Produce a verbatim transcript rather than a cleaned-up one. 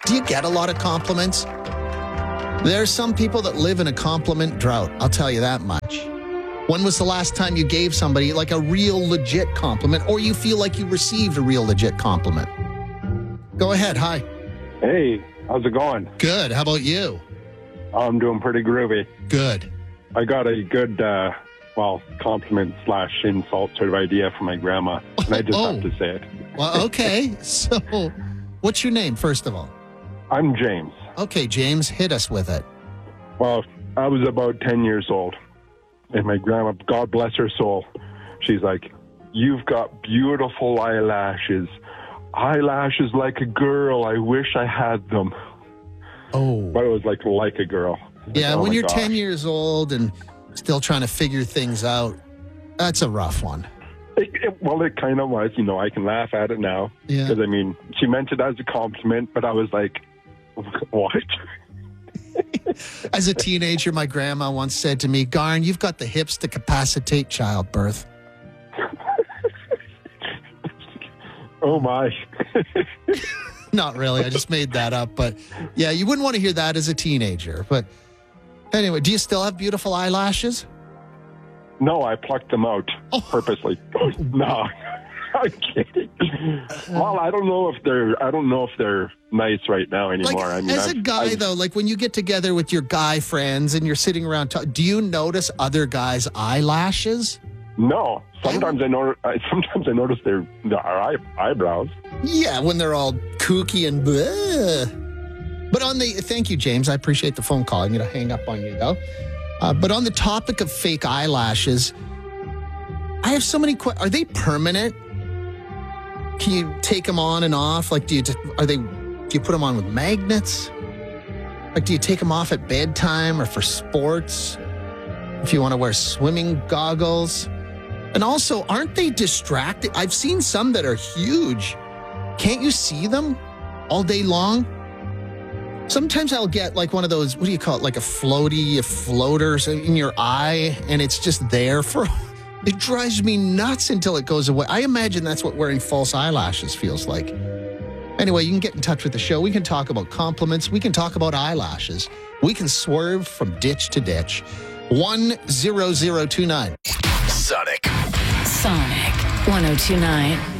Do you get a lot of compliments? There are some people that live in a compliment drought. I'll tell you that much. When was the last time you gave somebody like a real legit compliment, or you feel like you received a real legit compliment? Go ahead. Hi. Hey, how's it going? Good. How about you? I'm doing pretty groovy. Good. I got a good, uh, well, compliment slash insult sort of idea from my grandma, and I just Oh. have to say it. Well, okay. So, what's your name, first of all? I'm James. Okay, James, hit us with it. Well, I was about ten years old, and my grandma, God bless her soul, she's like, "You've got beautiful eyelashes. Eyelashes like a girl. I wish I had them." Oh. But it was like, like a girl. Yeah, Oh when my you're gosh. ten years old and still trying to figure things out, that's a rough one. It, it, well, it kind of was. You know, I can laugh at it now. Yeah. Because, I mean, she meant it as a compliment, but I was like, what? As a teenager, my grandma once said to me, "Garn, you've got the hips to capacitate childbirth." Oh, my. Not really. I just made that up. But yeah, you wouldn't want to hear that as a teenager. But anyway, do you still have beautiful eyelashes? No, I plucked them out Oh. purposely. No, I'm kidding. Well, I don't know if they're. I don't know if they're nice right now anymore. Like, I mean, as a I've- guy, I've- though, like when you get together with your guy friends and you're sitting around, talk, do you notice other guys' eyelashes? No, sometimes I notice. I, sometimes I notice their their eye, eyebrows. Yeah, when they're all kooky and bleh. But on the, thank you, James. I appreciate the phone call. I'm going to hang up on you, though. Uh, but on the topic of fake eyelashes, I have so many questions. Are they permanent? Can you take them on and off? Like, do you, are they, do you put them on with magnets? Like, do you take them off at bedtime or for sports? If you want to wear swimming goggles? And also, aren't they distracting? I've seen some that are huge. Can't you see them all day long? Sometimes I'll get like one of those, what do you call it? Like a floaty, a floater in your eye, and it's just there for, it drives me nuts until it goes away. I imagine that's what wearing false eyelashes feels like. Anyway, you can get in touch with the show. We can talk about compliments. We can talk about eyelashes. We can swerve from ditch to ditch. one zero zero two nine. Sonic. Sonic one oh two nine.